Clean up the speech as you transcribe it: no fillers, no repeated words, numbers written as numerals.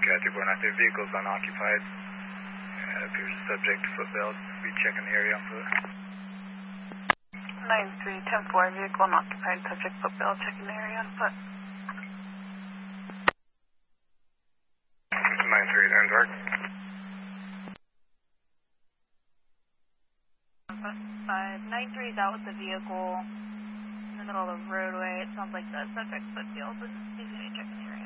Cat 2493, vehicle's unoccupied. Appears subject to foot bail. Be checking the area on foot. 9310-4, vehicle unoccupied, subject foot bail, checking the area on foot. 9310, dark. 93 is out with the vehicle in the middle of the roadway. It sounds like the subject foot bail, but he's going to check the area.